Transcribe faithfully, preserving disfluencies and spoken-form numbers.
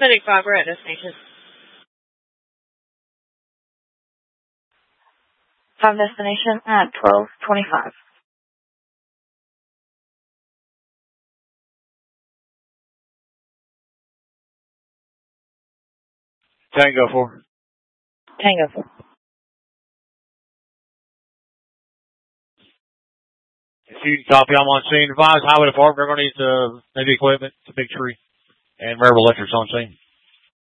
Medic five, we're at destination. Five destination at twelve twenty-five. Tango four. Tango four. If you can copy, I'm on scene. Advise Highway Department, they're going to need the, maybe equipment. It's a big tree. And Maryville Electric's on scene.